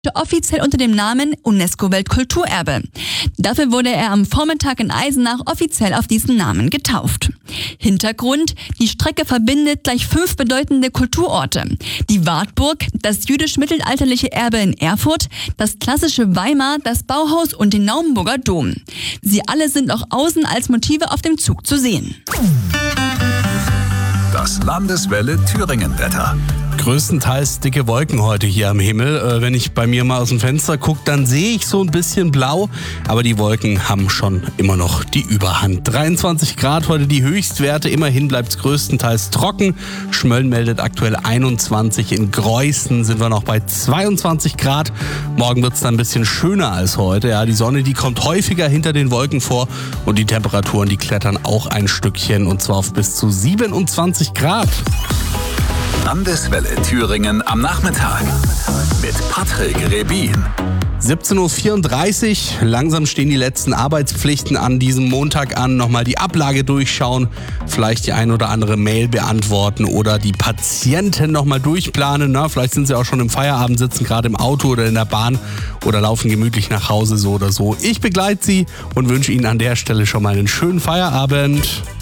offiziell unter dem Namen UNESCO-Weltkulturerbe. Dafür wurde er am Vormittag in Eisenach offiziell auf diesen Namen getauft. Hintergrund: Die Strecke verbindet gleich 5 bedeutende Kulturorte. Die Wartburg, das jüdisch-mittelalterliche Erbe in Erfurt, das klassische Weimar, das Bauhaus und den Naumburger Dom. Sie alle sind auch außen als Motive auf dem Zug zu sehen. Das Landeswelle Thüringen-Wetter. Größtenteils dicke Wolken heute hier am Himmel. Wenn ich bei mir mal aus dem Fenster gucke, dann sehe ich so ein bisschen blau. Aber die Wolken haben schon immer noch die Überhand. 23 Grad heute die Höchstwerte. Immerhin bleibt es größtenteils trocken. Schmölln meldet aktuell 21. In Greußen sind wir noch bei 22 Grad. Morgen wird es dann ein bisschen schöner als heute. Ja, die Sonne, die kommt häufiger hinter den Wolken vor. Und die Temperaturen, die klettern auch ein Stückchen. Und zwar auf bis zu 27 Grad. Landeswelle Thüringen am Nachmittag mit Patrick Rebin. 17.34 Uhr, langsam stehen die letzten Arbeitspflichten an diesem Montag an. Nochmal die Ablage durchschauen, vielleicht die ein oder andere Mail beantworten oder die Patienten nochmal durchplanen. Vielleicht sind sie auch schon im Feierabend, sitzen gerade im Auto oder in der Bahn oder laufen gemütlich nach Hause, so oder so. Ich begleite Sie und wünsche Ihnen an der Stelle schon mal einen schönen Feierabend.